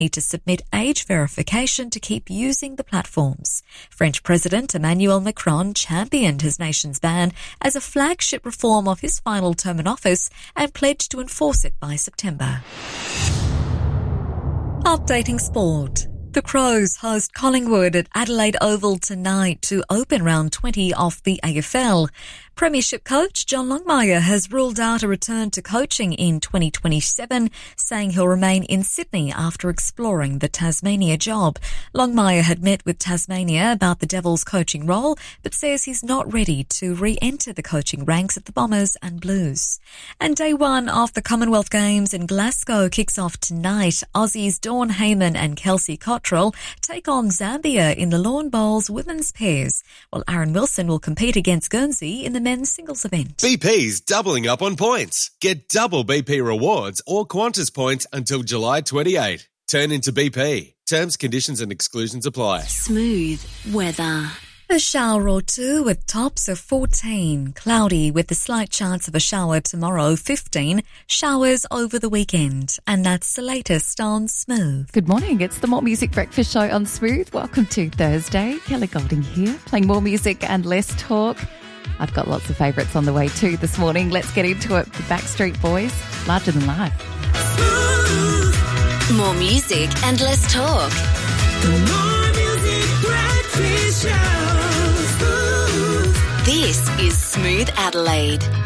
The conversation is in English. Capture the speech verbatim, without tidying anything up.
need to submit age verification to keep using the platforms. French President Emmanuel Macron championed his nation's ban as a flagship reform of his final term in office and pledged to enforce it by September. Updating sport. The Crows host Collingwood at Adelaide Oval tonight to open round twenty of the A F L. Premiership coach John Longmire has ruled out a return to coaching in twenty twenty-seven, saying he'll remain in Sydney after exploring the Tasmania job. Longmire had met with Tasmania about the Devils coaching role, but says he's not ready to re-enter the coaching ranks at the Bombers and Blues. And day one of the Commonwealth Games in Glasgow kicks off tonight. Aussies Dawn Heyman and Kelsey Cottrell take on Zambia in the Lawn Bowls women's pairs, while Aaron Wilson will compete against Guernsey in the men's singles event. B P's doubling up on points. Get double B P rewards or Qantas points until July twenty-eighth. Turn into B P. Terms, conditions and exclusions apply. Smooth weather. A shower or two with tops of fourteen. Cloudy with a slight chance of a shower tomorrow, fifteen. Showers over the weekend. And that's the latest on Smooth. Good morning. It's the More Music Breakfast Show on Smooth. Welcome to Thursday. Kelly Golding here, playing more music and less talk. I've got lots of favourites on the way too this morning. Let's get into it. The Backstreet Boys, Larger Than Life. More music and less talk. More music breakfast show. This is Smooth Adelaide.